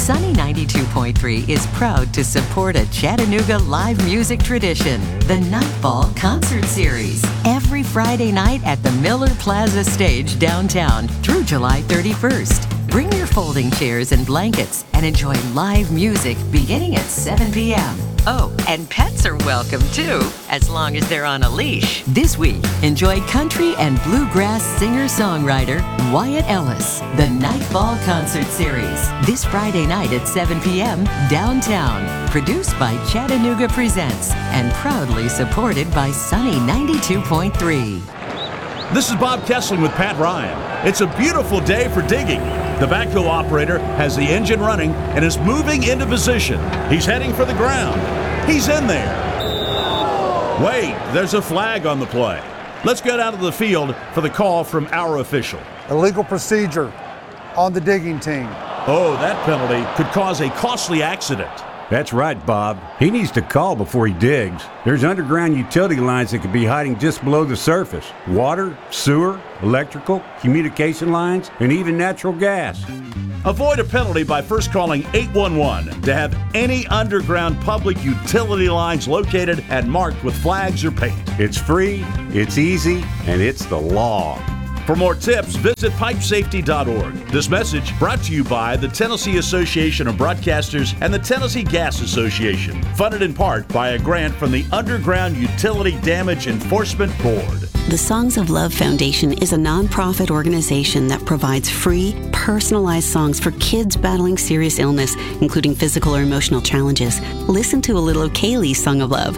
Sunny 92.3 is proud to support a Chattanooga live music tradition, the Nightfall Concert Series, every Friday night at the Miller Plaza Stage downtown through July 31st. Bring your folding chairs and blankets and enjoy live music beginning at 7 p.m. Oh, and pets are welcome too, as long as they're on a leash. This week, enjoy country and bluegrass singer-songwriter Wyatt Ellis, the Nightfall Concert Series, this Friday night at 7 p.m. downtown. Produced by Chattanooga Presents and proudly supported by Sunny 92.3. This is Bob Kessling with Pat Ryan. It's a beautiful day for digging. The backhoe operator has the engine running and is moving into position. He's heading for the ground. He's in there. Wait, there's a flag on the play. Let's get out of the field for the call from our official. Illegal procedure on the digging team. Oh, that penalty could cause a costly accident. That's right, Bob. He needs to call before he digs. There's underground utility lines that could be hiding just below the surface. Water, sewer, electrical, communication lines, and even natural gas. Avoid a penalty by first calling 811 to have any underground public utility lines located and marked with flags or paint. It's free, it's easy, and it's the law. For more tips, visit pipesafety.org. This message brought to you by the Tennessee Association of Broadcasters and the Tennessee Gas Association, funded in part by a grant from the Underground Utility Damage Enforcement Board. The Songs of Love Foundation is a nonprofit organization that provides free, personalized songs for kids battling serious illness, including physical or emotional challenges. Listen to a little of Kaylee's Song of Love.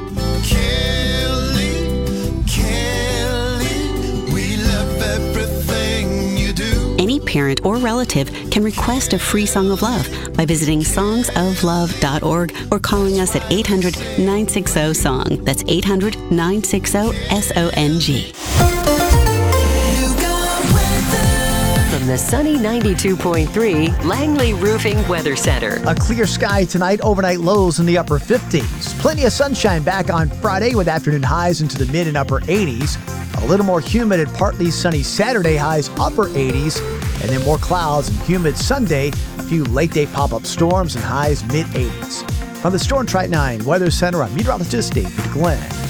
Any parent or relative can request a free Song of Love by visiting songsoflove.org or calling us at 800-960-SONG. That's 800-960-SONG. From the Sunny 92.3 Langley Roofing Weather Center. A clear sky tonight, overnight lows in the upper 50s. Plenty of sunshine back on Friday with afternoon highs into the mid and upper 80s. A little more humid and partly sunny Saturday, highs upper 80s. And then more clouds and humid Sunday. A few late day pop-up storms and highs mid 80s. From the Storm Track 9 Weather Center, I'm meteorologist David Glenn.